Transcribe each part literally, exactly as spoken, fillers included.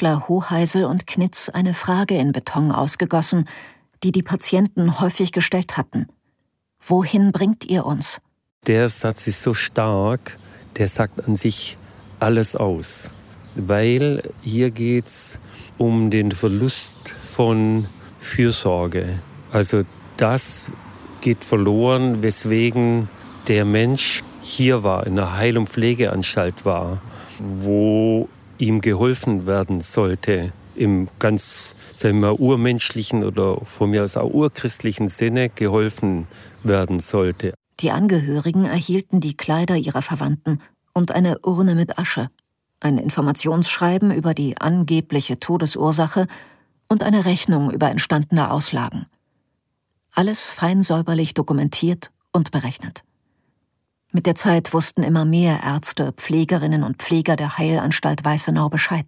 Wissenschaftler Hoheisel und Knitz eine Frage in Beton ausgegossen, die die Patienten häufig gestellt hatten. Wohin bringt ihr uns? Der Satz ist so stark, der sagt an sich alles aus. Weil hier geht es um den Verlust von Fürsorge. Also das geht verloren, weswegen der Mensch hier war, in einer Heil- und Pflegeanstalt war, wo ihm geholfen werden sollte, im ganz, sagen wir mal, urmenschlichen oder von mir aus auch urchristlichen Sinne geholfen werden sollte. Die Angehörigen erhielten die Kleider ihrer Verwandten und eine Urne mit Asche, ein Informationsschreiben über die angebliche Todesursache und eine Rechnung über entstandene Auslagen. Alles fein säuberlich dokumentiert und berechnet. Mit der Zeit wussten immer mehr Ärzte, Pflegerinnen und Pfleger der Heilanstalt Weißenau Bescheid.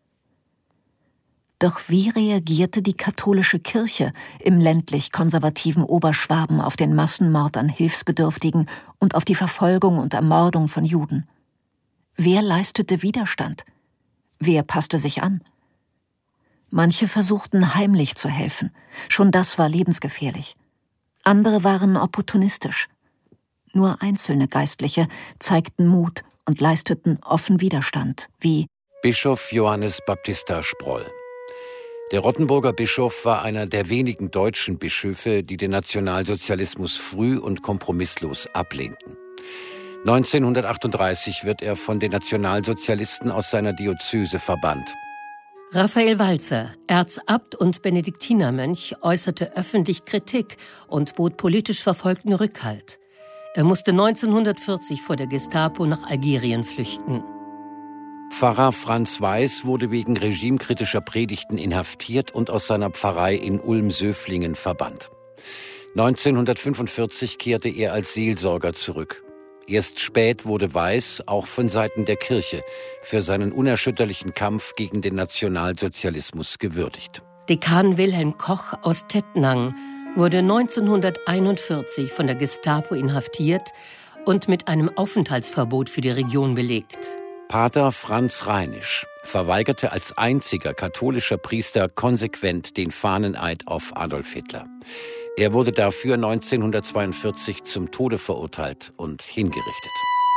Doch wie reagierte die katholische Kirche im ländlich-konservativen Oberschwaben auf den Massenmord an Hilfsbedürftigen und auf die Verfolgung und Ermordung von Juden? Wer leistete Widerstand? Wer passte sich an? Manche versuchten heimlich zu helfen, schon das war lebensgefährlich. Andere waren opportunistisch. Nur einzelne Geistliche zeigten Mut und leisteten offen Widerstand, wie Bischof Johannes Baptista Sproll. Der Rottenburger Bischof war einer der wenigen deutschen Bischöfe, die den Nationalsozialismus früh und kompromisslos ablehnten. neunzehnhundertachtunddreißig wird er von den Nationalsozialisten aus seiner Diözese verbannt. Raphael Walzer, Erzabt und Benediktinermönch, äußerte öffentlich Kritik und bot politisch Verfolgten Rückhalt. Er musste neunzehnhundertvierzig vor der Gestapo nach Algerien flüchten. Pfarrer Franz Weiß wurde wegen regimekritischer Predigten inhaftiert und aus seiner Pfarrei in Ulm-Söflingen verbannt. neunzehnhundertfünfundvierzig kehrte er als Seelsorger zurück. Erst spät wurde Weiß auch von Seiten der Kirche für seinen unerschütterlichen Kampf gegen den Nationalsozialismus gewürdigt. Dekan Wilhelm Koch aus Tettnang wurde neunzehnhunderteinundvierzig von der Gestapo inhaftiert und mit einem Aufenthaltsverbot für die Region belegt. Pater Franz Reinisch verweigerte als einziger katholischer Priester konsequent den Fahneneid auf Adolf Hitler. Er wurde dafür neunzehnhundertzweiundvierzig zum Tode verurteilt und hingerichtet.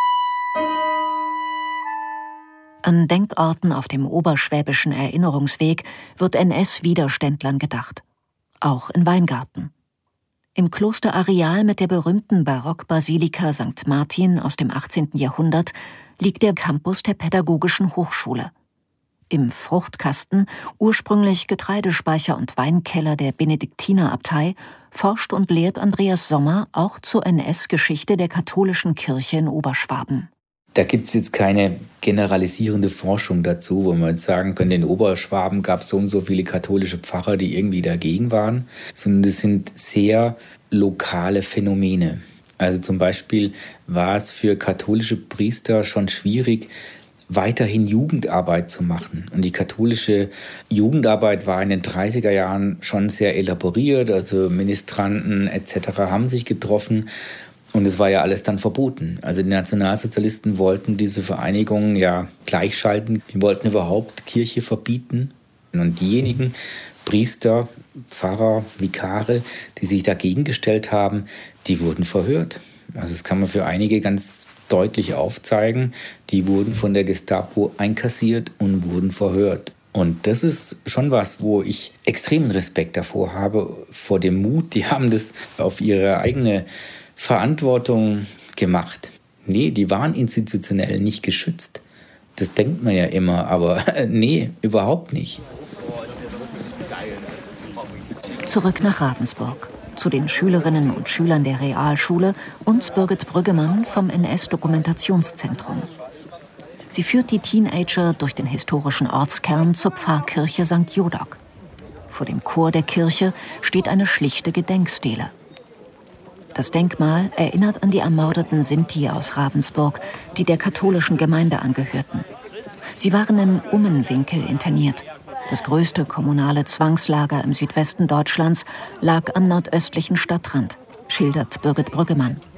An Denkorten auf dem oberschwäbischen Erinnerungsweg wird N S-Widerständlern gedacht. Auch in Weingarten. Im Klosterareal mit der berühmten Barockbasilika Sankt Martin aus dem achtzehnten Jahrhundert liegt der Campus der Pädagogischen Hochschule. Im Fruchtkasten, ursprünglich Getreidespeicher und Weinkeller der Benediktinerabtei, forscht und lehrt Andreas Sommer auch zur N S-Geschichte der katholischen Kirche in Oberschwaben. Da gibt es jetzt keine generalisierende Forschung dazu, wo man jetzt sagen könnte, in Oberschwaben gab es so und so viele katholische Pfarrer, die irgendwie dagegen waren, sondern das sind sehr lokale Phänomene. Also zum Beispiel war es für katholische Priester schon schwierig, weiterhin Jugendarbeit zu machen. Und die katholische Jugendarbeit war in den dreißiger Jahren schon sehr elaboriert, also Ministranten et cetera haben sich getroffen. Und es war ja alles dann verboten. Also die Nationalsozialisten wollten diese Vereinigungen ja gleichschalten. Die wollten überhaupt Kirche verbieten. Und diejenigen Priester, Pfarrer, Vikare, die sich dagegen gestellt haben, die wurden verhört. Also das kann man für einige ganz deutlich aufzeigen. Die wurden von der Gestapo einkassiert und wurden verhört. Und das ist schon was, wo ich extremen Respekt davor habe, vor dem Mut. Die haben das auf ihre eigene Verantwortung gemacht. Nee, die waren institutionell nicht geschützt. Das denkt man ja immer, aber nee, überhaupt nicht. Zurück nach Ravensburg, zu den Schülerinnen und Schülern der Realschule und Birgit Brüggemann vom N S-Dokumentationszentrum. Sie führt die Teenager durch den historischen Ortskern zur Pfarrkirche Sankt Jodok. Vor dem Chor der Kirche steht eine schlichte Gedenkstele. Das Denkmal erinnert an die ermordeten Sinti aus Ravensburg, die der katholischen Gemeinde angehörten. Sie waren im Ummenwinkel interniert. Das größte kommunale Zwangslager im Südwesten Deutschlands lag am nordöstlichen Stadtrand, schildert Birgit Brüggemann.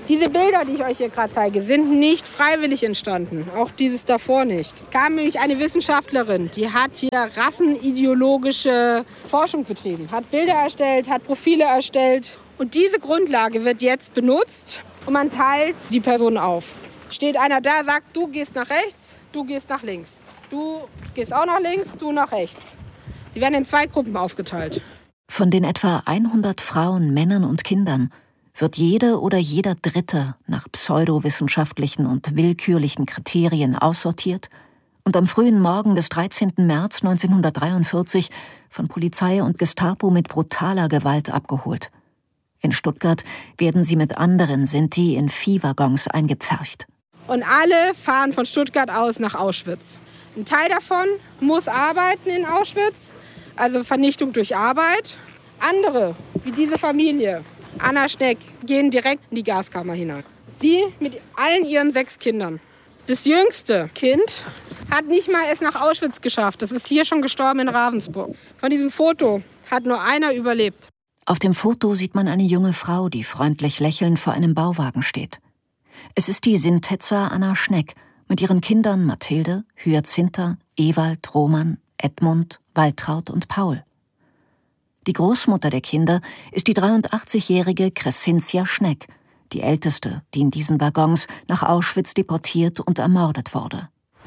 Diese Bilder, die ich euch hier gerade zeige, sind nicht freiwillig entstanden. Auch dieses davor nicht. Es kam nämlich eine Wissenschaftlerin, die hat hier rassenideologische Forschung betrieben. Hat Bilder erstellt, hat Profile erstellt. Und diese Grundlage wird jetzt benutzt und man teilt die Personen auf. Steht einer da, sagt, du gehst nach rechts, du gehst nach links. Du gehst auch nach links, du nach rechts. Sie werden in zwei Gruppen aufgeteilt. Von den etwa hundert Frauen, Männern und Kindern wird jede oder jeder Dritte nach pseudowissenschaftlichen und willkürlichen Kriterien aussortiert und am frühen Morgen des dreizehnten März neunzehnhundertdreiundvierzig von Polizei und Gestapo mit brutaler Gewalt abgeholt. In Stuttgart werden sie mit anderen Sinti in Viehwaggons eingepfercht. Und alle fahren von Stuttgart aus nach Auschwitz. Ein Teil davon muss arbeiten in Auschwitz, also Vernichtung durch Arbeit. Andere, wie diese Familie, Anna Schneck, gehen direkt in die Gaskammer hinein. Sie mit allen ihren sechs Kindern. Das jüngste Kind hat nicht mal es nach Auschwitz geschafft. Das ist hier schon gestorben in Ravensburg. Von diesem Foto hat nur einer überlebt. Auf dem Foto sieht man eine junge Frau, die freundlich lächelnd vor einem Bauwagen steht. Es ist die Sintetza Anna Schneck mit ihren Kindern Mathilde, Hyazintha, Ewald, Roman, Edmund, Waltraud und Paul. Die Großmutter der Kinder ist die dreiundachtzigjährige Crescentia Schneck, die älteste, die in diesen Waggons nach Auschwitz deportiert und ermordet wurde.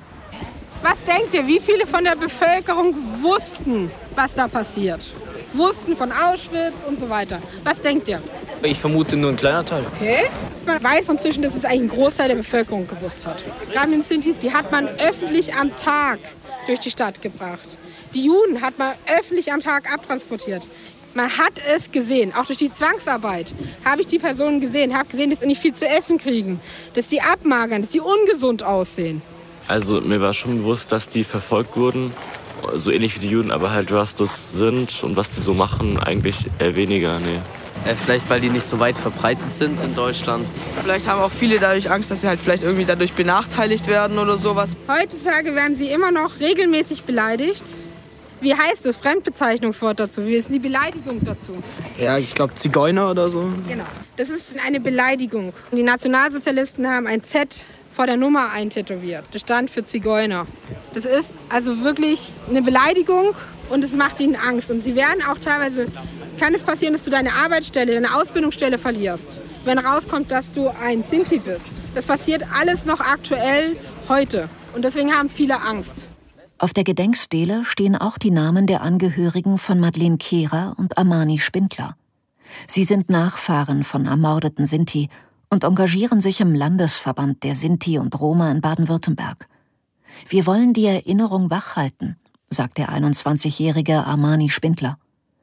Was denkt ihr, wie viele von der Bevölkerung wussten, was da passiert? Wussten von Auschwitz und so weiter. Was denkt ihr? Ich vermute nur ein kleiner Teil. Okay. Man weiß inzwischen, dass es eigentlich ein Großteil der Bevölkerung gewusst hat. Gerade mit Sintis, die hat man öffentlich am Tag durch die Stadt gebracht. Die Juden hat man öffentlich am Tag abtransportiert. Man hat es gesehen, auch durch die Zwangsarbeit habe ich die Personen gesehen, habe gesehen, dass sie nicht viel zu essen kriegen, dass sie abmagern, dass sie ungesund aussehen. Also mir war schon bewusst, dass die verfolgt wurden, so ähnlich wie die Juden, aber halt was das sind und was die so machen, eigentlich eher weniger, nee. Äh, vielleicht, weil die nicht so weit verbreitet sind in Deutschland. Vielleicht haben auch viele dadurch Angst, dass sie halt vielleicht irgendwie dadurch benachteiligt werden oder sowas. Heutzutage werden sie immer noch regelmäßig beleidigt. Wie heißt das Fremdbezeichnungswort dazu? Wie ist die Beleidigung dazu? Ja, ich glaube Zigeuner oder so. Genau, das ist eine Beleidigung. Die Nationalsozialisten haben ein Z vor der Nummer eintätowiert. Das stand für Zigeuner. Das ist also wirklich eine Beleidigung und es macht ihnen Angst. Und sie werden auch teilweise, kann es passieren, dass du deine Arbeitsstelle, deine Ausbildungsstelle verlierst, wenn rauskommt, dass du ein Sinti bist. Das passiert alles noch aktuell heute und deswegen haben viele Angst. Auf der Gedenkstele stehen auch die Namen der Angehörigen von Madeleine Kehrer und Amani Spindler. Sie sind Nachfahren von ermordeten Sinti und engagieren sich im Landesverband der Sinti und Roma in Baden-Württemberg. Wir wollen die Erinnerung wachhalten, sagt der einundzwanzigjährige Amani Spindler.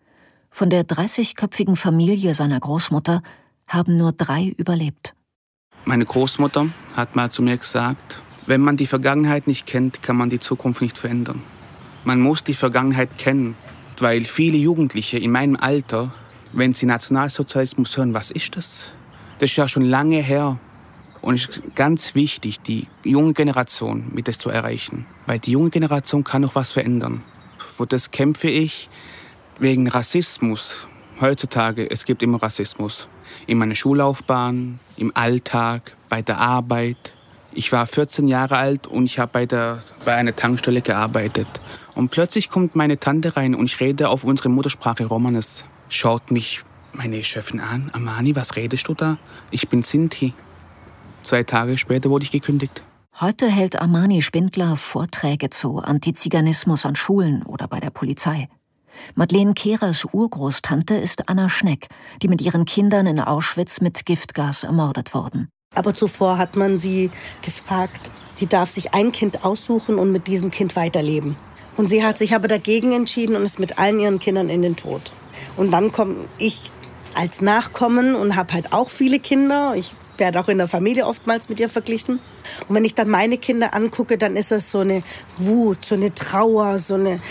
Von der dreißigköpfigen Familie seiner Großmutter haben nur drei überlebt. Meine Großmutter hat mal zu mir gesagt, wenn man die Vergangenheit nicht kennt, kann man die Zukunft nicht verändern. Man muss die Vergangenheit kennen, weil viele Jugendliche in meinem Alter, wenn sie Nationalsozialismus hören, was ist das? Das ist ja schon lange her. Und es ist ganz wichtig, die junge Generation mit das zu erreichen. Weil die junge Generation kann noch was verändern. Für das kämpfe ich wegen Rassismus. Heutzutage, es gibt immer Rassismus. In meiner Schullaufbahn, im Alltag, bei der Arbeit. Ich war vierzehn Jahre alt und ich habe bei, der, bei einer Tankstelle gearbeitet. Und plötzlich kommt meine Tante rein und ich rede auf unsere Muttersprache Romanes. Schaut mich meine Chefin an. Amani, was redest du da? Ich bin Sinti. Zwei Tage später wurde ich gekündigt. Heute hält Amani Spindler Vorträge zu Antiziganismus an Schulen oder bei der Polizei. Madeleine Kehrers Urgroßtante ist Anna Schneck, die mit ihren Kindern in Auschwitz mit Giftgas ermordet wurden. Aber zuvor hat man sie gefragt, sie darf sich ein Kind aussuchen und mit diesem Kind weiterleben. Und sie hat sich aber dagegen entschieden und ist mit allen ihren Kindern in den Tod. Und dann komme ich als Nachkommen und habe halt auch viele Kinder. Ich werde auch in der Familie oftmals mit ihr verglichen. Und wenn ich dann meine Kinder angucke, dann ist das so eine Wut, so eine Trauer, so eine...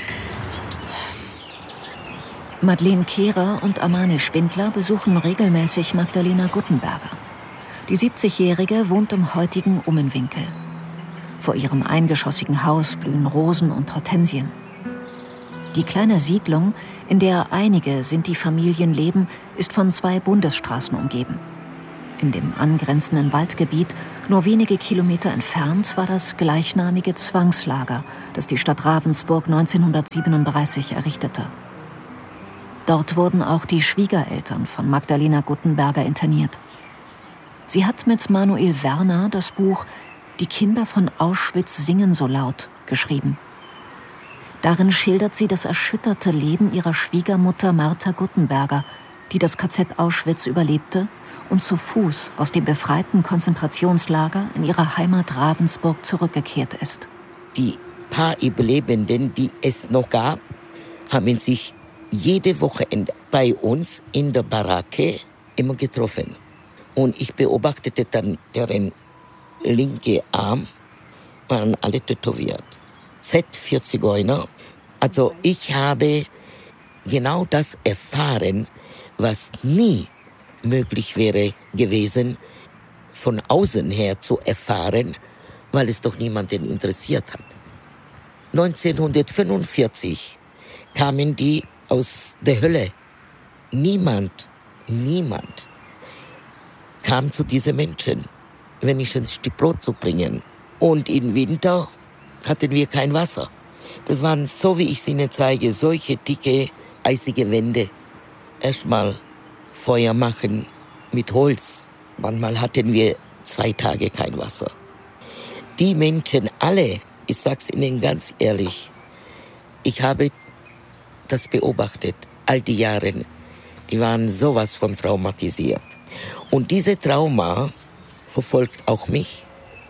Madeleine Kehrer und Amani Spindler besuchen regelmäßig Magdalena Guttenberger. Die siebzigjährige wohnt im heutigen Ummenwinkel. Vor ihrem eingeschossigen Haus blühen Rosen und Hortensien. Die kleine Siedlung, in der einige Sinti-Familien leben, ist von zwei Bundesstraßen umgeben. In dem angrenzenden Waldgebiet, nur wenige Kilometer entfernt, war das gleichnamige Zwangslager, das die Stadt Ravensburg neunzehnhundertsiebenunddreißig errichtete. Dort wurden auch die Schwiegereltern von Magdalena Guttenberger interniert. Sie hat mit Manuel Werner das Buch »Die Kinder von Auschwitz singen so laut« geschrieben. Darin schildert sie das erschütterte Leben ihrer Schwiegermutter Martha Guttenberger, die das K Z Auschwitz überlebte und zu Fuß aus dem befreiten Konzentrationslager in ihre Heimat Ravensburg zurückgekehrt ist. Die paar Überlebenden, die es noch gab, haben sich jede Woche bei uns in der Baracke immer getroffen. Und ich beobachtete dann deren linke Arm, waren alle tätowiert. Z für Zigeuner. Also ich habe genau das erfahren, was nie möglich wäre gewesen, von außen her zu erfahren, weil es doch niemanden interessiert hat. neunzehnhundertfünfundvierzig kamen die aus der Hölle. Niemand, niemand kam zu diesen Menschen, wenigstens ein Stück Brot zu bringen. Und im Winter hatten wir kein Wasser. Das waren, so wie ich es Ihnen zeige, solche dicke, eisige Wände. Erstmal Feuer machen mit Holz. Manchmal hatten wir zwei Tage kein Wasser. Die Menschen alle, ich sag's Ihnen ganz ehrlich, ich habe das beobachtet, all die Jahre, die waren sowas von traumatisiert. Und diese Trauma verfolgt auch mich.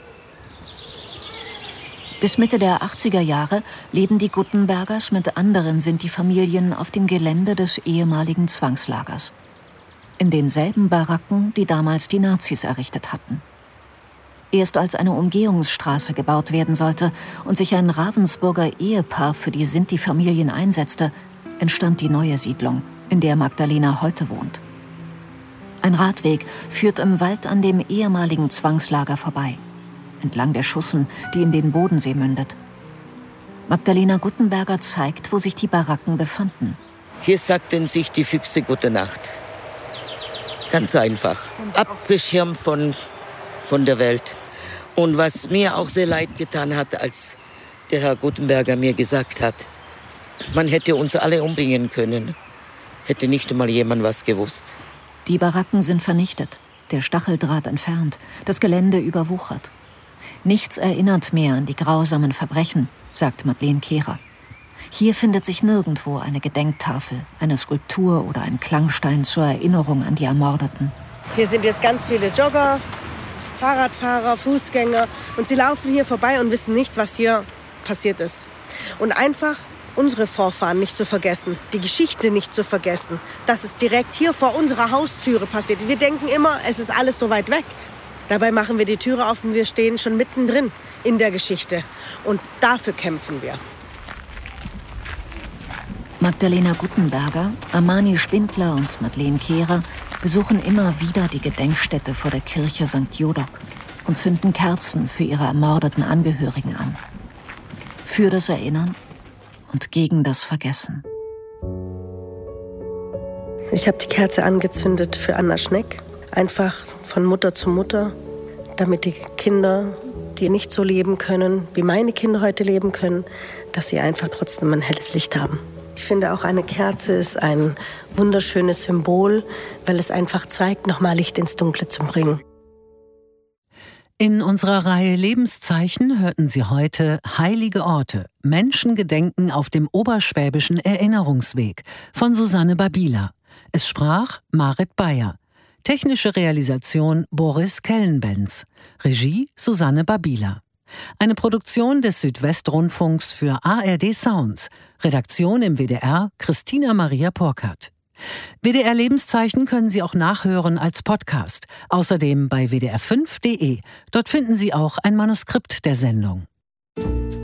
Bis Mitte der achtziger Jahre leben die Guttenbergers mit anderen Sinti-Familien auf dem Gelände des ehemaligen Zwangslagers. In denselben Baracken, die damals die Nazis errichtet hatten. Erst als eine Umgehungsstraße gebaut werden sollte und sich ein Ravensburger Ehepaar für die Sinti-Familien einsetzte, entstand die neue Siedlung, in der Magdalena heute wohnt. Ein Radweg führt im Wald an dem ehemaligen Zwangslager vorbei, entlang der Schussen, die in den Bodensee mündet. Magdalena Guttenberger zeigt, wo sich die Baracken befanden. Hier sagten sich die Füchse Gute Nacht. Ganz einfach. Abgeschirmt von, von der Welt. Und was mir auch sehr leid getan hat, als der Herr Guttenberger mir gesagt hat, man hätte uns alle umbringen können, hätte nicht einmal jemand was gewusst. Die Baracken sind vernichtet, der Stacheldraht entfernt, das Gelände überwuchert. Nichts erinnert mehr an die grausamen Verbrechen, sagt Madeleine Kehrer. Hier findet sich nirgendwo eine Gedenktafel, eine Skulptur oder ein Klangstein zur Erinnerung an die Ermordeten. Hier sind jetzt ganz viele Jogger, Fahrradfahrer, Fußgänger und sie laufen hier vorbei und wissen nicht, was hier passiert ist. Und einfach unsere Vorfahren nicht zu vergessen, die Geschichte nicht zu vergessen, dass es direkt hier vor unserer Haustüre passiert. Wir denken immer, es ist alles so weit weg. Dabei machen wir die Türe auf und wir stehen schon mittendrin in der Geschichte. Und dafür kämpfen wir. Magdalena Guttenberger, Amani Spindler und Madeleine Kehrer besuchen immer wieder die Gedenkstätte vor der Kirche Sankt Jodok und zünden Kerzen für ihre ermordeten Angehörigen an. Für das Erinnern und gegen das Vergessen. Ich habe die Kerze angezündet für Anna Schneck. Einfach von Mutter zu Mutter, damit die Kinder, die nicht so leben können, wie meine Kinder heute leben können, dass sie einfach trotzdem ein helles Licht haben. Ich finde auch, eine Kerze ist ein wunderschönes Symbol, weil es einfach zeigt, nochmal Licht ins Dunkle zu bringen. In unserer Reihe Lebenszeichen hörten Sie heute Heilige Orte, Menschengedenken auf dem Oberschwäbischen Erinnerungsweg von Susanne Babila. Es sprach Marit Bayer. Technische Realisation Boris Kellenbenz. Regie Susanne Babila. Eine Produktion des Südwestrundfunks für A R D Sounds. Redaktion im W D R Christina Maria Porkert. W D R Lebenszeichen können Sie auch nachhören als Podcast. Außerdem bei w d r fünf punkt d e. Dort finden Sie auch ein Manuskript der Sendung.